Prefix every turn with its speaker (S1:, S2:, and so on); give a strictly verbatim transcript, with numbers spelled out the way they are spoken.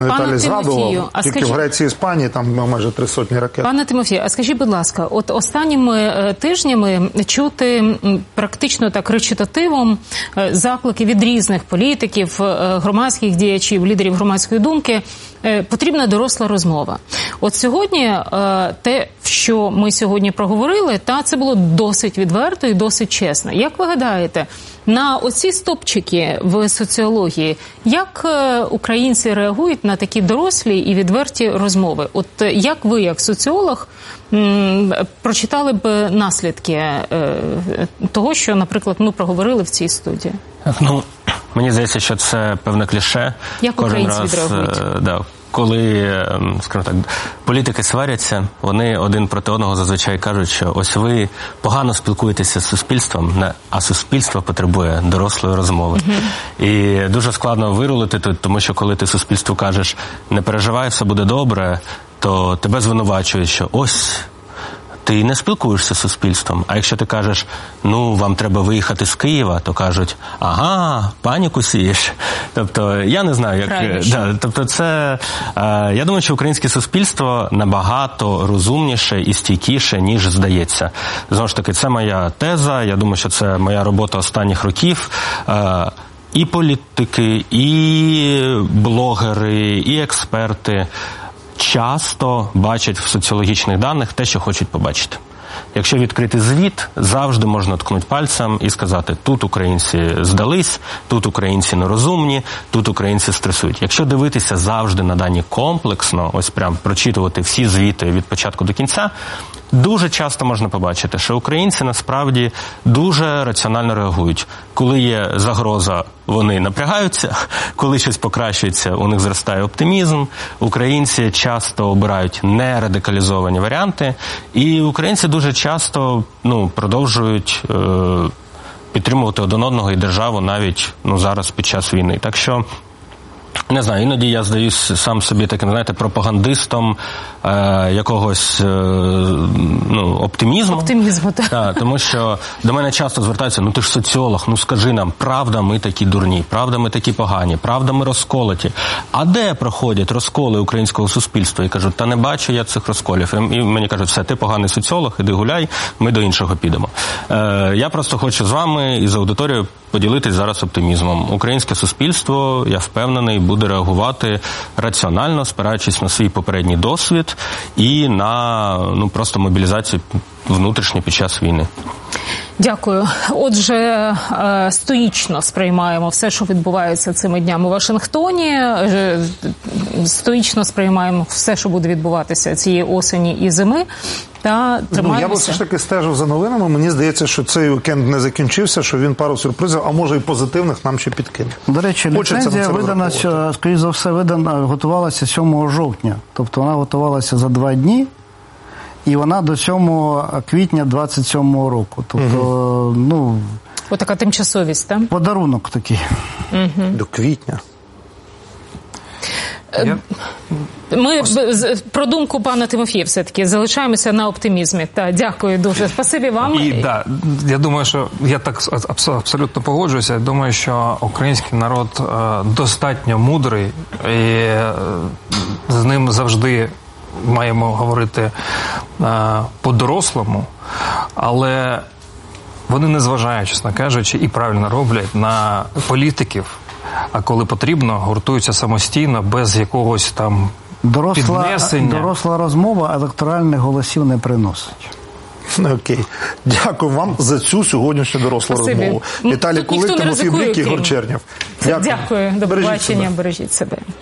S1: Віталій згадував,
S2: а
S1: тільки
S2: скажіть,
S1: в Греції і Іспанії там майже три сотні ракет.
S2: Пане Тимофію, а скажіть, будь ласка, от останніми тижнями чути практично так речитативом заклики від різних політиків, громадських діячів, лідерів громадської думки, потрібна доросла розмова. От сьогодні те, що ми сьогодні проговорили, та це було досить відверто і досить чесно. Як ви гадаєте, на оці стопчики в соціології, як українці реагують на такі дорослі і відверті розмови? От як ви, як соціолог, прочитали б наслідки того, що, наприклад, ми проговорили в цій студії?
S3: Ну, мені здається, що це певне кліше.
S2: Як
S3: Кожен
S2: українці
S3: раз,
S2: відреагують?
S3: Да, коли, скажімо так, політики сваряться, вони один проти одного зазвичай кажуть, що ось ви погано спілкуєтеся з суспільством, а суспільство потребує дорослої розмови. Uh-huh. І дуже складно вирулити тут, тому що коли ти суспільству кажеш, не переживай, все буде добре, то тебе звинувачують, що ось ти не спілкуєшся з суспільством. А якщо ти кажеш, ну, вам треба виїхати з Києва, то кажуть, ага, паніку сієш. Тобто, я не знаю, як... Да, тобто, це... Е, я думаю, що українське суспільство набагато розумніше і стійкіше, ніж здається. Знову ж таки, це моя теза, я думаю, що це моя робота останніх років. Е, і політики, і блогери, і експерти часто бачать в соціологічних даних те, що хочуть побачити. Якщо відкрити звіт, завжди можна ткнути пальцем і сказати, тут українці здались, тут українці нерозумні, тут українці стресують. Якщо дивитися завжди на дані комплексно, ось прям прочитувати всі звіти від початку до кінця, дуже часто можна побачити, що українці насправді дуже раціонально реагують. Коли є загроза, вони напрягаються, коли щось покращується, у них зростає оптимізм, українці часто обирають нерадикалізовані варіанти, і українці дуже часто ну, продовжують е, підтримувати один одного і державу навіть ну, зараз під час війни. Так що, не знаю, іноді я здаюсь сам собі таким, знаєте, пропагандистом е, якогось е, ну, оптимізму.
S2: Оптимізму, так.
S3: Так, тому що до мене часто звертаються, ну ти ж соціолог, ну скажи нам, правда ми такі дурні, правда ми такі погані, правда ми розколоті. А де проходять розколи українського суспільства? І кажуть, та не бачу я цих розколів. І мені кажуть, все, ти поганий соціолог, іди гуляй, ми до іншого підемо. Е, я просто хочу з вами і з аудиторією поділитись зараз оптимізмом. Українське суспільство, я впевнений, буде реагувати раціонально, спираючись на свій попередній досвід і на ну, просто мобілізацію внутрішню під час війни.
S2: Дякую. Отже, стоїчно сприймаємо все, що відбувається цими днями у Вашингтоні. Стоїчно сприймаємо все, що буде відбуватися цієї осені і зими. Та
S1: ну, я б все ж таки стежив за новинами. Мені здається, що цей вікенд не закінчився, що він пару сюрпризів, а може і позитивних нам ще підкине.
S4: До речі, ліцензія видана, скоріш за все, видана, готувалася сьомого жовтня. Тобто вона готувалася за два дні. І вона до сьомого квітня двадцять сьомого року. Тобто, угу. ну...
S2: Отака тимчасовість, так?
S4: Подарунок такий.
S2: Угу.
S1: До квітня.
S2: Я... Ми про думку пана Тимофія все-таки залишаємося на оптимізмі. Та, дякую дуже. Спасибі вам.
S5: І, да, я думаю, що я так абсолютно погоджуюся. Я думаю, що український народ е, достатньо мудрий і е, з ним завжди маємо говорити е, по-дорослому, але вони не зважають, чесно кажучи, і правильно роблять на політиків, а коли потрібно, гуртуються самостійно, без якогось там
S4: доросла,
S5: піднесення.
S4: Доросла розмова електоральних голосів не приносить.
S1: Окей. Дякую вам за цю сьогоднішню дорослу
S2: Спасибі.
S1: розмову. Віталій Кулик, Тимофій Блік, Ігор Чернєв.
S2: Дякую. Дякую. До побачення. Бережіть себе.